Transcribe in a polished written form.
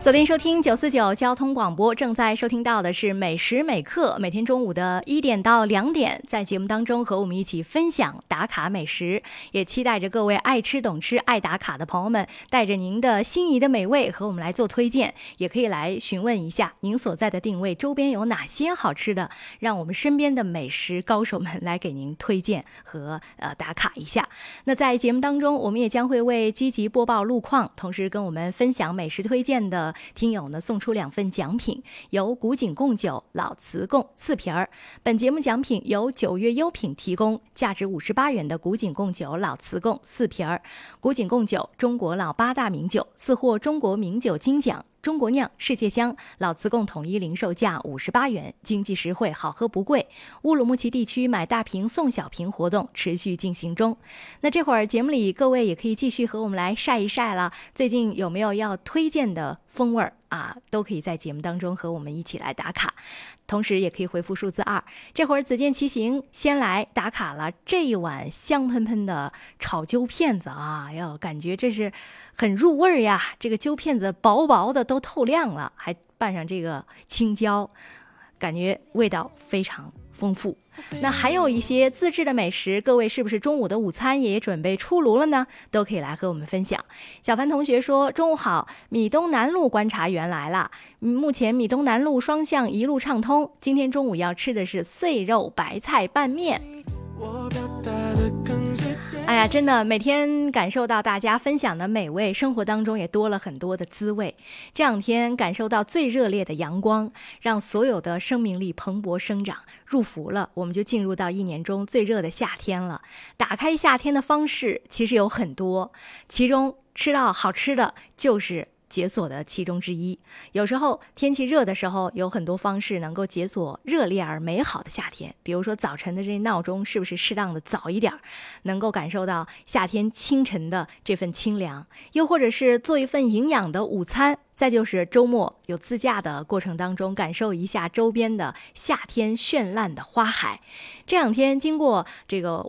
锁定收听949交通广播，正在收听到的是每时每刻，每天中午的1点到2点，在节目当中和我们一起分享打卡美食，也期待着各位爱吃懂吃爱打卡的朋友们带着您的心仪的美味和我们来做推荐，也可以来询问一下您所在的定位周边有哪些好吃的，让我们身边的美食高手们来给您推荐和打卡一下。那在节目当中，我们也将会为积极播报路况，同时跟我们分享美食推荐的听友呢送出2份奖品，由古井贡酒老瓷贡4瓶儿。本节目奖品由9月优品提供，价值58元的古井贡酒老瓷贡4瓶儿。古井贡酒，中国老8大名酒，4获中国名酒金奖。中国酿世界香，老瓷贡统一零售价58元，经济实惠，好喝不贵。乌鲁木齐地区买大瓶送小瓶活动持续进行中。那这会儿节目里各位也可以继续和我们来晒一晒了，最近有没有要推荐的风味啊？都可以在节目当中和我们一起来打卡，同时也可以回复数字2。这会儿子健骑行先来打卡了这一碗香喷喷的炒揪片子啊，感觉这是很入味呀。这个揪片子薄薄的都透亮了，还拌上这个青椒，感觉味道非常丰富。那还有一些自制的美食，各位是不是中午的午餐也准备出炉了呢？都可以来和我们分享。小凡同学说，中午好，米东南路观察员来了。目前米东南路双向一路畅通，今天中午要吃的是碎肉白菜拌面。哎呀，真的每天感受到大家分享的美味，生活当中也多了很多的滋味。这2天感受到最热烈的阳光，让所有的生命力蓬勃生长，入伏了，我们就进入到1年中最热的夏天了。打开夏天的方式其实有很多，其中吃到好吃的就是解锁的其中之一。有时候天气热的时候，有很多方式能够解锁热烈而美好的夏天，比如说早晨的这闹钟是不是适当的早一点，能够感受到夏天清晨的这份清凉，又或者是做一份营养的午餐，再就是周末有自驾的过程当中感受一下周边的夏天绚烂的花海。这2天经过这个